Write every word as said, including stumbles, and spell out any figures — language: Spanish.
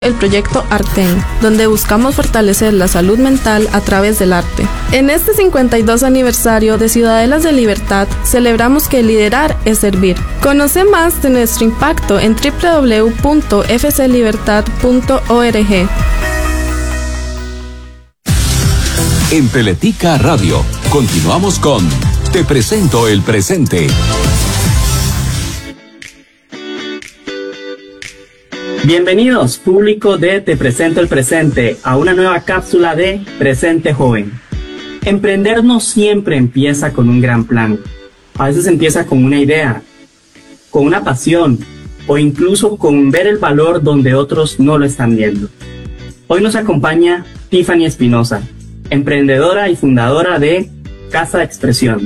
el proyecto Arten, donde buscamos fortalecer la salud mental a través del arte. En este cincuenta y dos aniversario de Ciudadelas de Libertad, celebramos que liderar es servir. Conoce más de nuestro impacto en doble u doble u doble u punto f c libertad punto org. En Teletica Radio, continuamos con Te presento el presente. Bienvenidos, público de Te presento el presente, a una nueva cápsula de Presente Joven. Emprender no siempre empieza con un gran plan. A veces empieza con una idea, con una pasión o incluso con ver el valor donde otros no lo están viendo. Hoy nos acompaña Tiffany Espinosa, emprendedora y fundadora de Casa de Expresión.